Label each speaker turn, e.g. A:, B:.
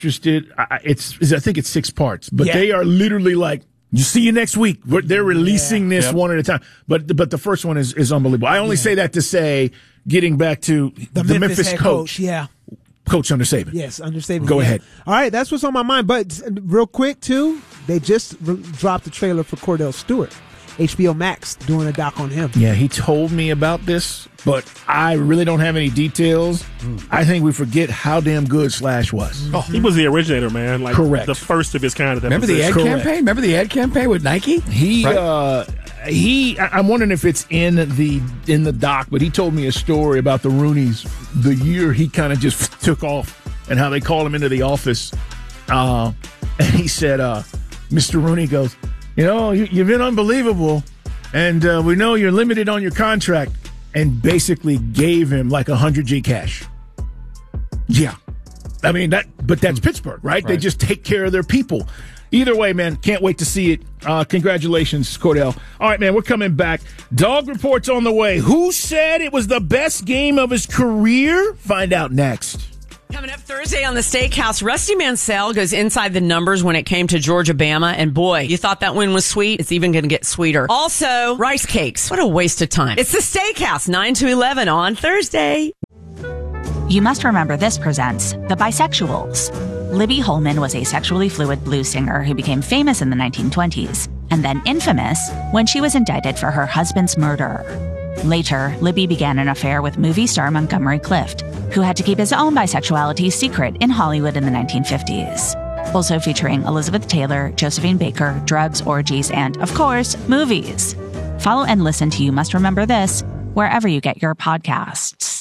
A: interested. I think it's 6 parts, but they are literally like, you see you next week. They're releasing this one at a time. But the first one is unbelievable. I only say that to say, getting back to the Memphis coach.
B: Yeah.
A: Coach under Saban.
B: Yes, under Saban.
A: Go ahead.
B: All right, that's what's on my mind. But real quick, too, they just dropped the trailer for Cordell Stewart. HBO Max doing a doc on him.
A: Yeah, he told me about this, but I really don't have any details. I think we forget how damn good Slash was.
C: Oh, he was the originator, man. Like, correct. The first of his kind of that.
D: Remember the ad campaign? Remember the ad campaign with Nike?
A: I'm wondering if it's in the doc, but he told me a story about the Rooneys the year he kind of just took off and how they called him into the office. And he said, Mr. Rooney goes, you've been unbelievable, and we know you're limited on your contract, and basically gave him like $100G cash. Yeah. I mean, but that's Pittsburgh, right? They just take care of their people. Either way, man, can't wait to see it. Congratulations, Cordell. All right, man, we're coming back. Dog Report's on the way. Who said it was the best game of his career? Find out next.
E: Coming up Thursday on the Steakhouse, Rusty Mansell goes inside the numbers when it came to Georgia Bama. And boy, you thought that win was sweet. It's even going to get sweeter. Also, rice cakes. What a waste of time. It's the Steakhouse, 9 to 11 on Thursday.
F: You Must Remember This presents The Bisexuals. Libby Holman was a sexually fluid blues singer who became famous in the 1920s and then infamous when she was indicted for her husband's murder. Later, Libby began an affair with movie star Montgomery Clift, who had to keep his own bisexuality secret in Hollywood in the 1950s. Also featuring Elizabeth Taylor, Josephine Baker, drugs, orgies, and, of course, movies. Follow and listen to You Must Remember This wherever you get your podcasts.